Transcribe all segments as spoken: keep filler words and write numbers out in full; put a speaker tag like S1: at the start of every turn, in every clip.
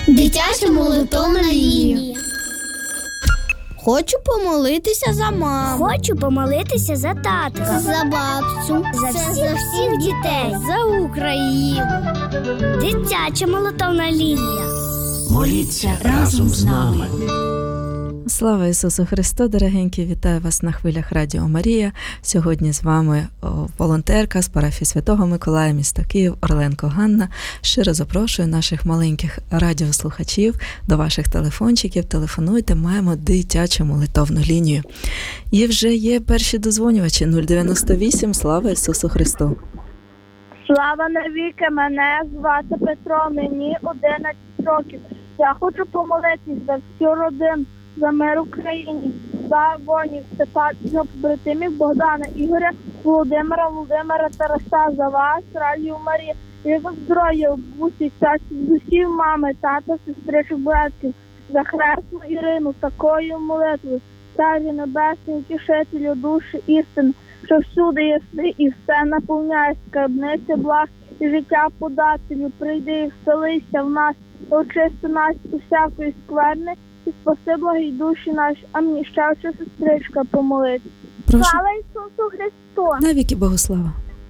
S1: Дитяча молитовна лінія. Хочу помолитися за маму.
S2: Хочу помолитися за татка.
S1: За бабцю.
S2: За всіх, за всіх дітей.
S1: За Україну.
S2: Дитяча молитовна лінія.
S3: Моліться разом з нами.
S4: Слава Ісусу Христу, дорогенькі, вітаю вас на хвилях Радіо Марія. Сьогодні з вами о, волонтерка з парафії Святого Миколая, міста Київ, Орленко Ганна. Щиро запрошую наших маленьких радіослухачів до ваших телефончиків. Телефонуйте, маємо дитячу молитовну лінію. І вже є перші дозвонювачі. нуль дев'яносто вісім. Слава Ісусу Христу.
S5: Слава навіки, мене звати Петро, мені одинадцять років. Я хочу помолитись за всю родину, за мир Україні, за воїнів, Степана, побратимів Богдана, Ігоря, Володимира, Володимира, Тараса, за вас, Радіо Марія, і за здоров'я, бусі, щастя, душі, мами, тата, сестричок, братів, за хресну Ірину, такою молитвою, Царі Небесний, Утішителю, душі істини, що всюди єси і все наповняє, скарбниця благ і життя подателю, прийди і вселися в нас, очисти нас усякої скверни, і спаси благі душі наші. Амінь. Ще ще сестричка помолити.
S4: Прошу.
S5: Слава Ісусу Христу!
S4: Навіки Богослава.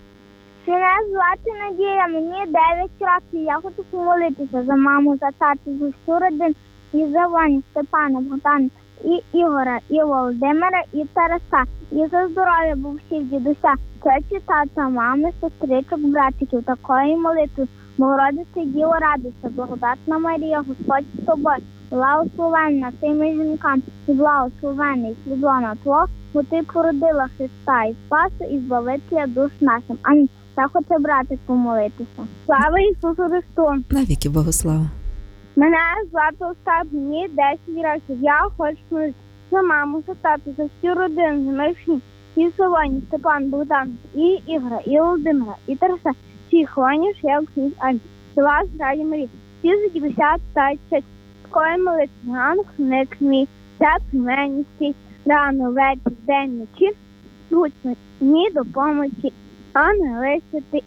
S5: Мене звати Надія, мені дев'ять років. Я хочу помолитися за маму, за тату, за всю родину, і за Ваню, Степана, Богдана, і Ігора, і Володимира, і Тараса, і за здоров'я бувших дідуся, течі, тата, мами, сестричок, братиків, такої молитви. Богородице Діво, радуйся, благодатна Марія, Господь з тобою, благословенна тими жінками, і благословений плода Твого, бо ти породила Христа і Спаса, і збавителя душ нашим. Амінь. Я хочу брати помолитися. Слава Ісусу Христу!
S4: Навіки Богослава.
S5: Мене звати Остап, мені десять років. Я хочу молитися за маму, за тату, за всю родину, за мишні, і Солоні, Степан, Богдан, і Ігора, і Володимира, і Тараса. Всіх воїнів, що я українська армія. До вас, Раді Марії. Всі за дівчат тачать. Такої молитви, ранок, ник мій, так мені стій. Рано, вечір, день, ночі. Будь мені допомоги. Ангели святі,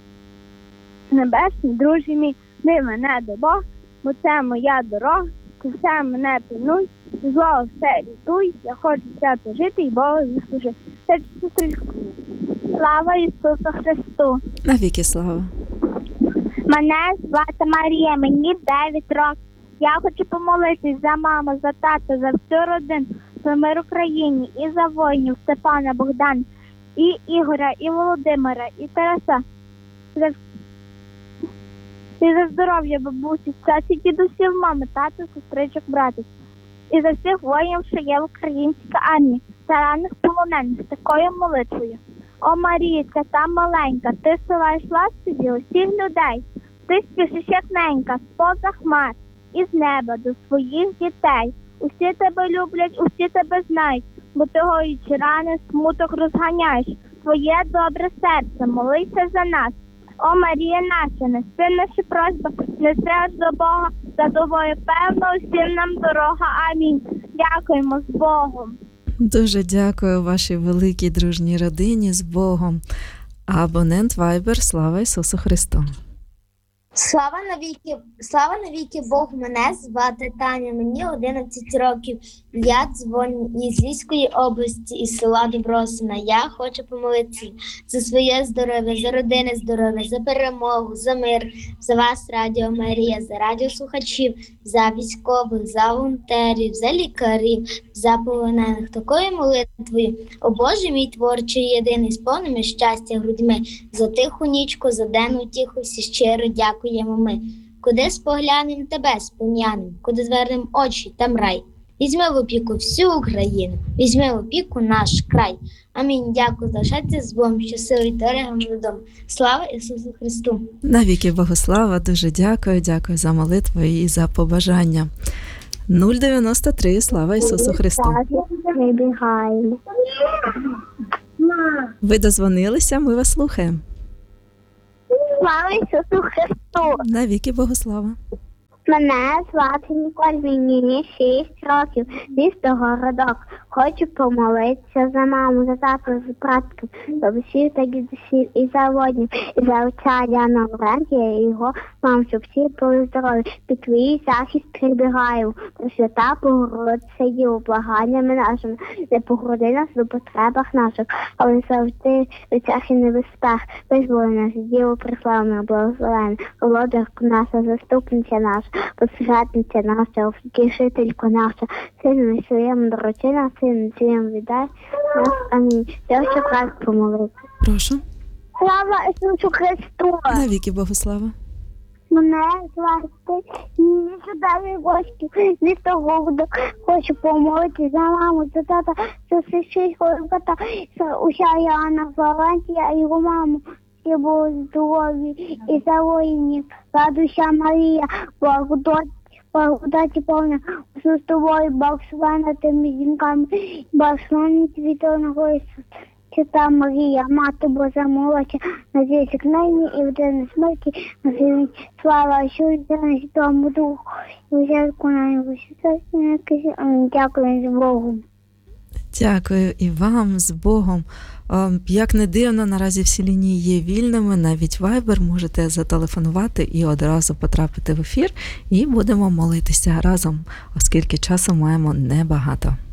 S5: небесні, дружі мій, ми мене до Бога, бо це моя дорога, ти все мене пильнуй, зло все рятуй, я хочу свято жити і Богу заслужити. Це сестричку. Слава Ісусу Христу!
S4: Навіки слава.
S5: Мене звати Марія, мені дев'ять років. Я хочу помолитись за маму, за тата, за всю родину, за мир Україні і за воїнів Степана, Богдана, і Ігоря, і Володимира, і Тараса. За... І за здоров'я бабусі, щастя, дідусів, мами, тата, сестричок, братів. І за всіх воїнів, що є в українській армії, за ранних полонених, з такою молитвою. О, Марія, та маленька, ти силаєш ласкові усіх людей. Ти спішиш як ненька, з-поза хмар, із неба до своїх дітей. Усі тебе люблять, усі тебе знають, бо ти гоючи рани, смуток розганяєш. Твоє добре серце, молися за нас. О, Марія наша, неси наші просьби, неси аж до Бога, за тобою певно усім нам дорога. Амінь. Дякуємо з Богом.
S4: Дуже дякую вашій великій дружній родині з Богом. Абонент Вайбер, слава Ісусу Христу.
S6: Слава навіки, слава навіки Богу, мене звати Таня, мені одинадцять років. Я дзвоню із Львівської області, із села Добросина. Я хочу помолитися за своє здоров'я, за родини здоров'я, за перемогу, за мир, за вас, Радіо Марія, за радіослухачів, за військових, за волонтерів, за лікарів, за полонених. Такою молитвою, о Боже мій творчий єдиний, сповними щастя грудьми, за тиху нічку, за денну тиху, всі щиро дякуємо ми. Куди споглянем тебе спом'янем, куди звернем очі, там рай. Візьми в опіку всю Україну, візьми в опіку наш край. Амінь. Дякую, залишайтеся з Богом, щасливий дорогим додому. Слава Ісусу Христу!
S4: Навіки Богослава, дуже дякую, дякую за молитву і за побажання. нуль дев'яносто три, слава Ісусу Христу! Ви дозвонилися, ми вас слухаємо.
S5: Слава Ісусу Христу!
S4: Навіки Богослава!
S5: Мене звати Ніколь, мені шість років, місто Городок. Хочу помолитися за маму, за тату, за братку, за всіх та дідусів і за воднів, і за отця Яна Лаврентія і його мам, щоб всі були здорові. Під твій захист прибігаю, Пресвята Богородиця Діво, благаннями нашими, не погороди нас у потребах наших, але завжди від всяких небезпек, визволи нас, Діво приславна, благословена, володарку наша, заступниця наша, посередниця наша, втішителько наша, сину своєму доручина, сину своєму віддай нас. Амінь. Я ще раз помолитися.
S4: Прошу.
S5: Слава Ісусу Христу!
S4: Навіки Богослава.
S5: Мене звати Нічудові Гості, місто Голубок. Хочу помолитися за маму, за тата, за сестричку, кота, за уся Яна Валентія і його маму. І були здорові, і за воїнів, радуйся Марія, благодать, благодаті повна, Ісус з тобою, благословена тими жінками, благословений цвітоного Ісус. Свята Марія, Мати Божа молодша, надіється к нині і в день смерті, на світі слава Ісусу і Святому Духу, і вже виконання висвятості. Дякую з Богом.
S4: Дякую і вам з Богом. Як не дивно, наразі всі лінії є вільними, навіть Viber, можете зателефонувати і одразу потрапити в ефір, і будемо молитися разом, оскільки часу маємо небагато.